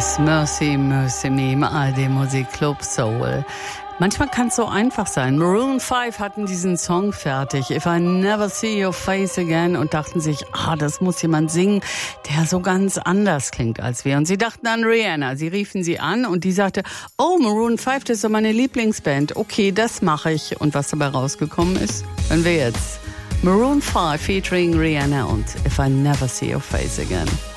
ist Mercy, Mercy Me im ARD Musikclub Soul. Manchmal kann es so einfach sein. Maroon 5 hatten diesen Song fertig, If I Never See Your Face Again, und dachten sich, das muss jemand singen, der so ganz anders klingt als wir. Und sie dachten an Rihanna. Sie riefen sie an und die sagte, Maroon 5, das ist doch meine Lieblingsband. Okay, das mache ich. Und was dabei rausgekommen ist, hören wir jetzt. Maroon 5 featuring Rihanna und If I Never See Your Face Again.